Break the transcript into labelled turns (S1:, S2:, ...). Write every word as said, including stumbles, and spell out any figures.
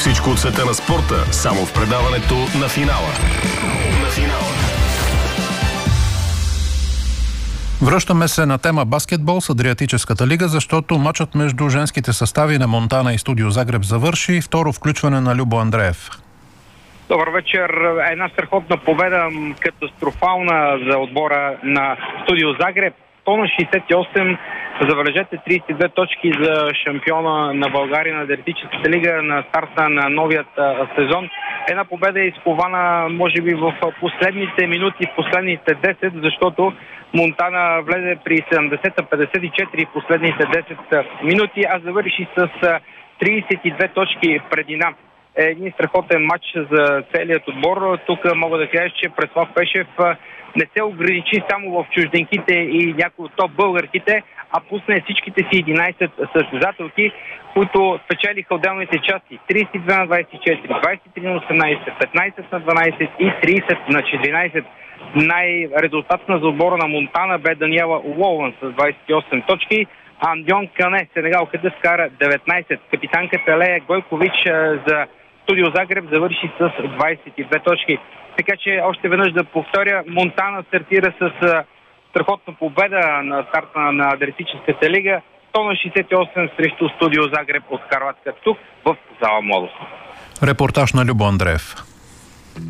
S1: Всичко от света на спорта, само в предаването на финала. На финала.
S2: Връщаме се на тема баскетбол с Адриатическата лига, защото матчът между женските състави на Монтана и Студио Загреб завърши. Второ включване на Любо Андреев.
S3: Добър вечер. Една страхотна победа, катастрофална за отбора на Студио Загреб. сто на шейсет и осем, забележете, трийсет и две точки за шампиона на България на Адриатическата лига на старта на новият сезон. Една победа е изкована, може би, в последните минути, в последните десет, защото Монтана влезе при седемдесет на петдесет и четири в последните десет минути, а завърши с трийсет и две точки предина. Един страхотен матч за целият отбор. Тук мога да кажа, че Преслав Пешев не се ограничи само в чужденките и някои от топ българките, а пусне всичките си единайсет състезателки, които спечелиха отделните части. трийсет и две на двайсет и четири, двайсет и три на осемнайсет, петнайсет на дванайсет и трийсет на четиринайсет. Най-резултатна за отбора на Монтана бе Даниела Уолън с двайсет и осем точки. Андьон Кане, седегалката, скара деветнайсет. Капитанката Лея Гойкович за Студио Загреб завърши с двайсет и две точки. Така че още веднъж да повторя, Монтана стартира с страхотна победа на старта на Адриатическата лига. сто на шейсет и осем срещу Студио Загреб от Хърватска, тук в зала Младост.
S2: Репортаж на Любо Андреев.